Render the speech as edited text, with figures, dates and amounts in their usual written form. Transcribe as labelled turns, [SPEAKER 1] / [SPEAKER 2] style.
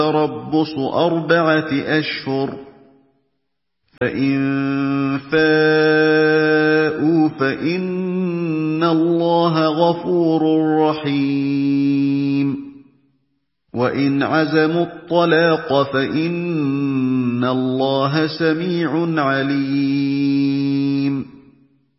[SPEAKER 1] تَرَبُّصُ 4 أَشْهُرٍ ۖ فَإِن فَاءُوا فَإِنَّ اللَّهَ غَفُورٌ رَّحِيمٌ وَإِنْ عَزَمُوا الطَّلَاقَ فَإِنَّ اللَّهَ سَمِيعٌ عَلِيمٌ